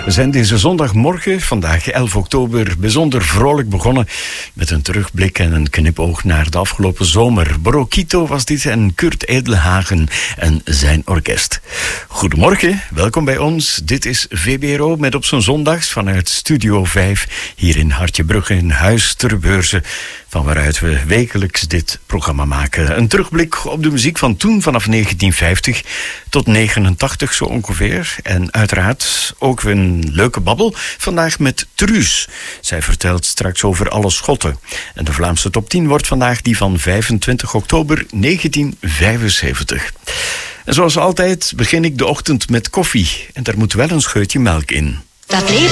We zijn deze zondagmorgen, vandaag 11 oktober, bijzonder vrolijk begonnen met een terugblik en een knipoog naar de afgelopen zomer. Borokito was dit en Kurt Edelhagen en zijn orkest. Goedemorgen, welkom bij ons. Dit is VBRO met op zo'n zondags vanuit Studio 5 hier in Hartjebrugge in Huis ter Beurze, van waaruit we wekelijks dit programma maken. Een terugblik op de muziek van toen, vanaf 1950 tot 89 zo ongeveer. En uiteraard ook een leuke babbel, vandaag met Truus. Zij vertelt straks over alle schotten. En de Vlaamse top 10 wordt vandaag die van 25 oktober 1975. En zoals altijd begin ik de ochtend met koffie. En daar moet wel een scheutje melk in. Dat leven